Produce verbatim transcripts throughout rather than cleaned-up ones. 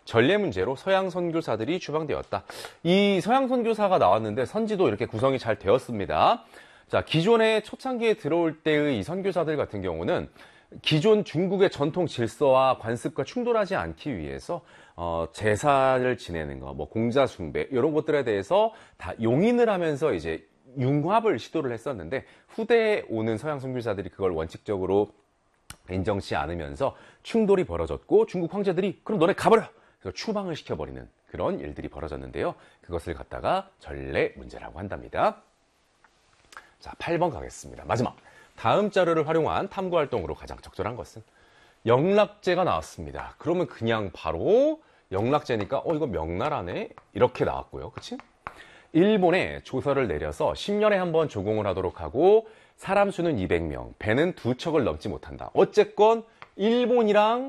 전례 문제로 서양 선교사들이 추방되었다. 이 서양 선교사가 나왔는데 선지도 이렇게 구성이 잘 되었습니다. 자, 기존에 초창기에 들어올 때의 이 선교사들 같은 경우는 기존 중국의 전통 질서와 관습과 충돌하지 않기 위해서 어, 제사를 지내는 거, 뭐 공자 숭배 이런 것들에 대해서 다 용인을 하면서 이제 융합을 시도를 했었는데 후대에 오는 서양 선교사들이 그걸 원칙적으로 인정치 않으면서 충돌이 벌어졌고 중국 황제들이 그럼 너네 가버려! 그래서 추방을 시켜버리는 그런 일들이 벌어졌는데요. 그것을 갖다가 전례 문제라고 한답니다. 자, 팔 번 가겠습니다. 마지막. 다음 자료를 활용한 탐구활동으로 가장 적절한 것은 영락제가 나왔습니다. 그러면 그냥 바로 영락제니까 어 이거 명나라네? 이렇게 나왔고요. 그치? 일본에 조서를 내려서 십 년에 한 번 조공을 하도록 하고 사람 수는 이백 명, 배는 두 척을 넘지 못한다. 어쨌건 일본이랑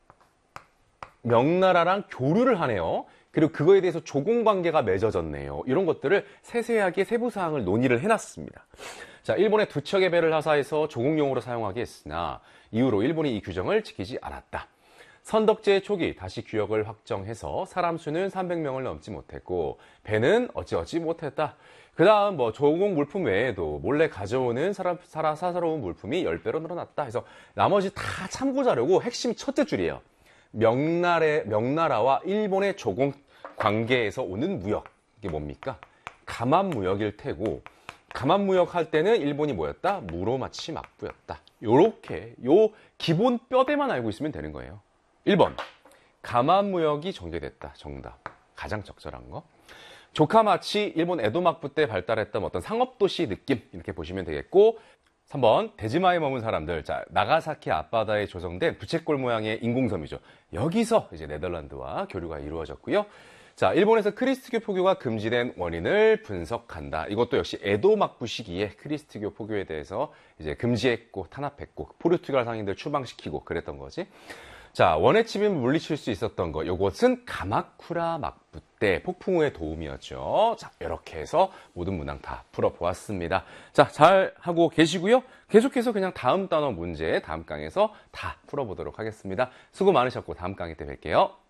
명나라랑 교류를 하네요. 그리고 그거에 대해서 조공관계가 맺어졌네요. 이런 것들을 세세하게 세부사항을 논의를 해놨습니다. 자, 일본의 두 척의 배를 하사해서 조공용으로 사용하게 했으나 이후로 일본이 이 규정을 지키지 않았다. 선덕제 초기 다시 규역을 확정해서 사람 수는 삼백 명을 넘지 못했고 배는 어찌어찌 못했다. 그 다음 뭐 조공 물품 외에도 몰래 가져오는 사람, 사라, 사사로운 물품이 십 배로 늘어났다. 해서 나머지 다 참고자료고 핵심 첫째 줄이에요. 명나라, 명나라와 일본의 조공 관계에서 오는 무역. 이게 뭡니까? 가만무역일 테고 가만무역 할 때는 일본이 뭐였다? 무로마치 막부였다. 요렇게 요 기본 뼈대만 알고 있으면 되는 거예요. 일 번 가만무역이 전개됐다. 정답. 가장 적절한 거. 조카마치 일본 에도 막부 때 발달했던 어떤 상업도시 느낌 이렇게 보시면 되겠고 삼 번 대지마에 머문 사람들. 자, 나가사키 앞바다에 조성된 부채꼴 모양의 인공섬이죠. 여기서 이제 네덜란드와 교류가 이루어졌고요. 자, 일본에서 크리스트교 포교가 금지된 원인을 분석한다. 이것도 역시 에도 막부 시기에 크리스트교 포교에 대해서 이제 금지했고 탄압했고 포르투갈 상인들 추방시키고 그랬던 거지. 자, 원해 침입을 물리칠 수 있었던 거. 요것은 가마쿠라 막부 때 폭풍우의 도움이었죠. 자, 이렇게 해서 모든 문항 다 풀어보았습니다. 자, 잘 하고 계시고요. 계속해서 그냥 다음 단어 문제 다음 강에서 다 풀어보도록 하겠습니다. 수고 많으셨고 다음 강의 때 뵐게요.